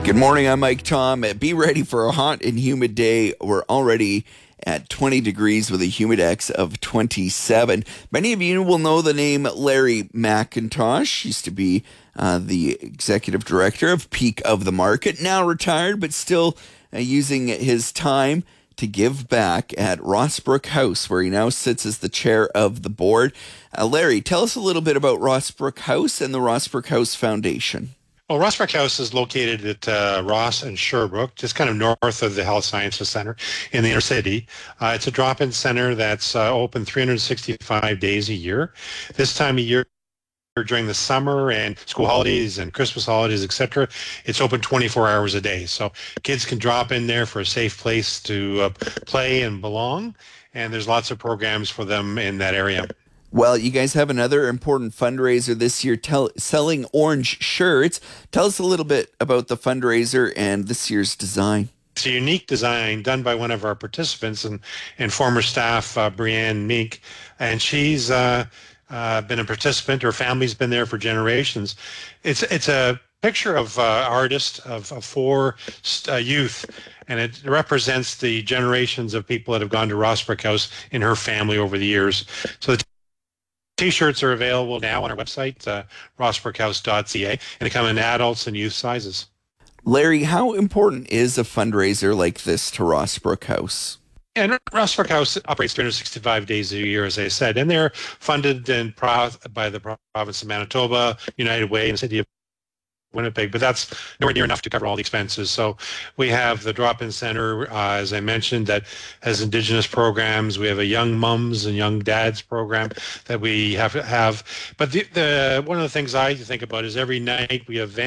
Good morning, I'm Mike Tom. Be ready for a hot and humid day. We're already at 20 degrees with a humidex of 27. Many of you will know the name Larry McIntosh. Used to be the executive director of Peak of the Market, now retired, but still using his time to give back at Rossbrook House, where he now sits as the chair of the board. Larry, tell us a little bit about Rossbrook House and the Rossbrook House Foundation. Well, Rossbrook House is located at Ross and Sherbrooke, just kind of north of the Health Sciences Center in the inner city. It's a drop-in center that's open 365 days a year. This time of year, during the summer and school holidays and Christmas holidays, etc., it's open 24 hours a day. So kids can drop in there for a safe place to play and belong, and there's lots of programs for them in that area. Well, you guys have another important fundraiser this year, selling orange shirts. Tell us a little bit about the fundraiser and this year's design. It's a unique design done by one of our participants and former staff, Brianne Meek, and she's been a participant. Her family's been there for generations. It's a picture of artist of four youth, and it represents the generations of people that have gone to Rossbrook House in her family over the years. So the T-shirts are available now on our website, rossbrookhouse.ca, and they come in adults and youth sizes. Larry, how important is a fundraiser like this to Rossbrook House? And Rossbrook House operates 365 days a year, as I said, and they're funded by the province of Manitoba, United Way, and the city of Winnipeg, but that's nowhere near enough to cover all the expenses. So we have the drop-in center, as I mentioned, that has Indigenous programs. We have a young mums and young dads program that we have. But the one of the things I think about is every night we have safe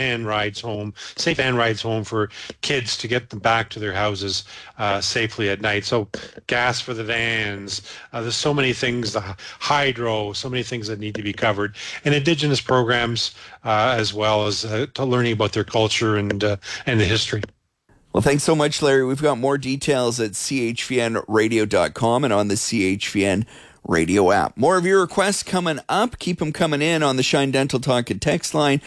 van rides home for kids to get them back to their houses safely at night. So gas for the vans. There's so many things, the hydro, so many things that need to be covered. And Indigenous programs as well as to learning about their culture and the history. Well, thanks so much, Larry. We've got more details at chvnradio.com and on the CHVN radio app. More of your requests coming up. Keep them coming in on the Shine Dental Talk and text line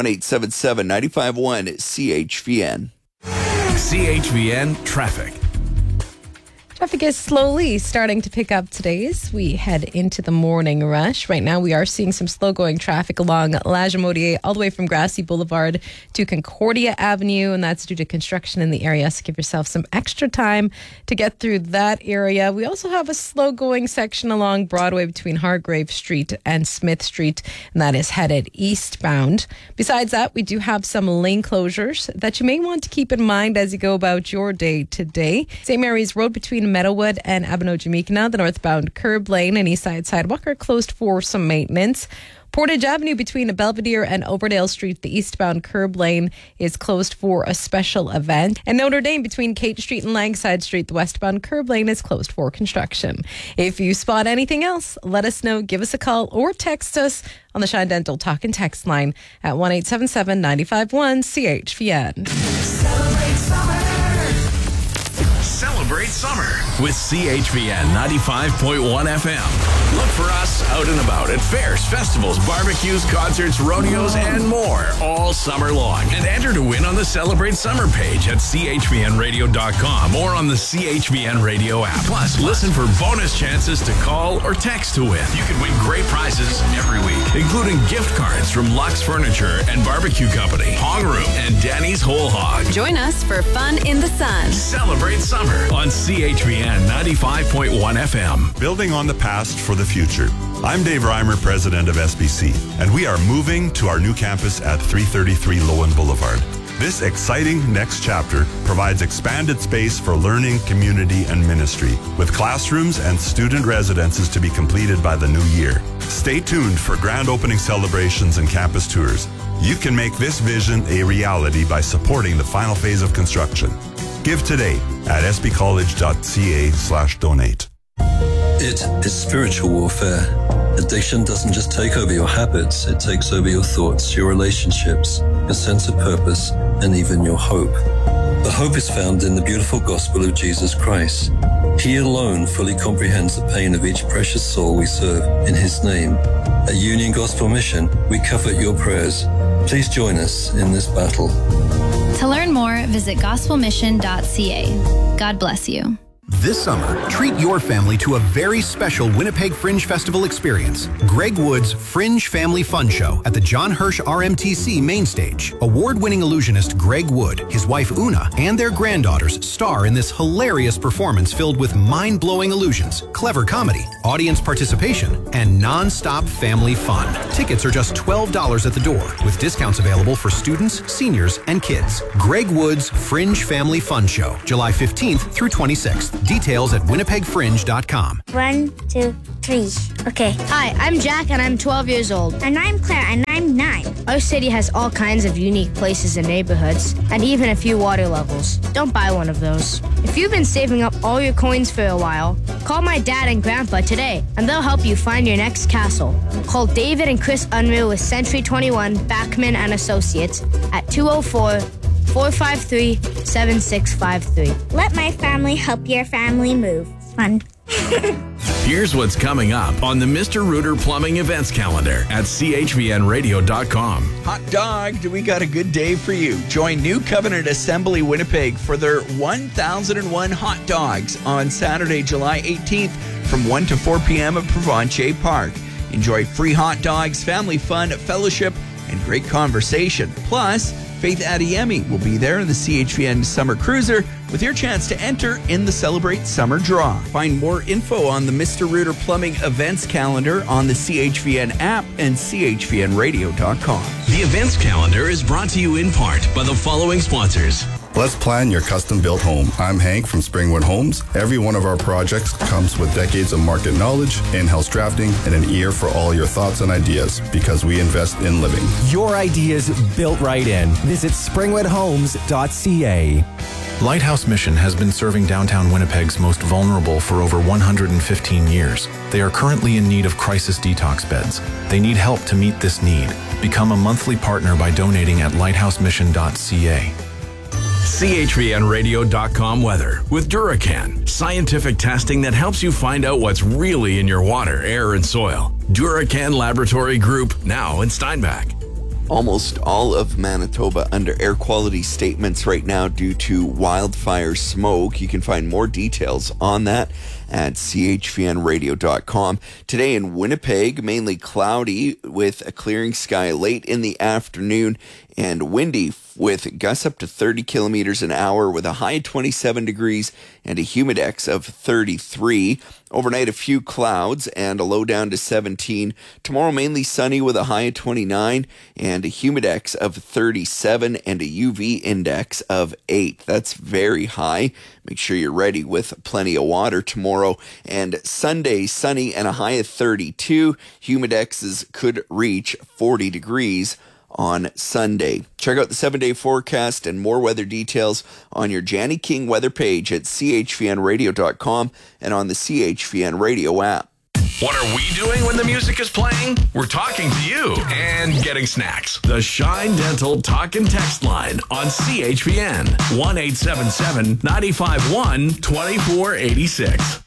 1-877-951-CHVN. CHVN Traffic. Traffic is slowly starting to pick up today as we head into the morning rush. Right now, we are seeing some slow-going traffic along La Jamodier all the way from Grassy Boulevard to Concordia Avenue, and that's due to construction in the area, so give yourself some extra time to get through that area. We also have a slow-going section along Broadway between Hargrave Street and Smith Street, and that is headed eastbound. Besides that, we do have some lane closures that you may want to keep in mind as you go about your day today. St. Mary's Road between Meadowwood and Abino-Jamaica, the northbound curb lane and Eastside Sidewalk are closed for some maintenance. Portage Avenue between Belvedere and Overdale Street, the eastbound curb lane is closed for a special event. And Notre Dame between Kate Street and Langside Street, the westbound curb lane is closed for construction. If you spot anything else, let us know. Give us a call or text us on the Shine Dental Talk and text line at 1-877-951-CHVN. Celebrate summer with CHVN 95.1 FM. Look for us out and about at fairs, festivals, barbecues, concerts, rodeos, and more all summer long. And enter to win on the Celebrate Summer page at chvnradio.com or on the CHVN radio app. Plus, listen for bonus chances to call or text to win. You can win great prizes every week, including gift cards from Lux Furniture and Barbecue Company, Hog Room, and Danny's Whole Hog. Join us for fun in the sun. Celebrate summer on CHVN 95.1 FM. Building on the past for the future. I'm Dave Reimer, president of SBC, and we are moving to our new campus at 333 Lowen Boulevard. This exciting next chapter provides expanded space for learning, community, and ministry, with classrooms and student residences to be completed by the new year. Stay tuned for grand opening celebrations and campus tours. You can make this vision a reality by supporting the final phase of construction. Give today at sbcollege.ca/donate. It is spiritual warfare. Addiction doesn't just take over your habits, it takes over your thoughts, your relationships, your sense of purpose, and even your hope. The hope is found in the beautiful gospel of Jesus Christ. He alone fully comprehends the pain of each precious soul we serve in His name. At Union Gospel Mission, we covet your prayers. Please join us in this battle. To learn more, visit gospelmission.ca. God bless you. This summer, treat your family to a very special Winnipeg Fringe Festival experience. Greg Wood's Fringe Family Fun Show at the John Hirsch RMTC main stage. Award-winning illusionist Greg Wood, his wife Una, and their granddaughters star in this hilarious performance filled with mind-blowing illusions, clever comedy, audience participation, and non-stop family fun. Tickets are just $12 at the door, with discounts available for students, seniors, and kids. Greg Wood's Fringe Family Fun Show, July 15th through 26th. Details at winnipegfringe.com. 1, 2, 3. Okay. Hi, I'm Jack and I'm 12 years old. And I'm Claire and I'm 9. Our city has all kinds of unique places and neighborhoods, and even a few water levels. Don't buy one of those. If you've been saving up all your coins for a while, call my dad and grandpa today, and they'll help you find your next castle. Call David and Chris Unruh with Century 21, Backman and Associates at 204-453-7653. Let my family help your family move. Fun. Here's what's coming up on the Mr. Rooter Plumbing events calendar at chvnradio.com. Hot dog, do we got a good day for you? Join New Covenant Assembly Winnipeg for their 1001 hot dogs on Saturday, July 18th from 1 to 4 p.m. at Provencher Park. Enjoy free hot dogs, family fun, fellowship, and great conversation. Plus, Faith Adeyemi will be there in the CHVN Summer Cruiser with your chance to enter in the Celebrate Summer Draw. Find more info on the Mr. Rooter Plumbing events calendar on the CHVN app and chvnradio.com. The events calendar is brought to you in part by the following sponsors. Let's plan your custom-built home. I'm Hank from Springwood Homes. Every one of our projects comes with decades of market knowledge, in-house drafting, and an ear for all your thoughts and ideas because we invest in living. Your ideas built right in. Visit springwoodhomes.ca. Lighthouse Mission has been serving downtown Winnipeg's most vulnerable for over 115 years. They are currently in need of crisis detox beds. They need help to meet this need. Become a monthly partner by donating at lighthousemission.ca. CHVNradio.com weather with Duracan. Scientific testing that helps you find out what's really in your water, air, and soil. Duracan Laboratory Group, now in Steinbach. Almost all of Manitoba under air quality statements right now due to wildfire smoke. You can find more details on that at chvnradio.com. Today in Winnipeg, mainly cloudy with a clearing sky late in the afternoon and windy with gusts up to 30 kilometers an hour with a high of 27 degrees and a humidex of 33. Overnight, a few clouds and a low down to 17. Tomorrow, mainly sunny with a high of 29 and a humidex of 37 and a UV index of 8. That's very high. Make sure you're ready with plenty of water tomorrow. And Sunday, sunny and a high of 32. Humidexes could reach 40 degrees on Sunday. Check out the 7-day forecast and more weather details on your Janny King weather page at chvnradio.com and on the CHVN Radio app. What are we doing when the music is playing? We're talking to you and getting snacks. The Shine Dental Talk and Text line on CHVN 1-877-951-2486.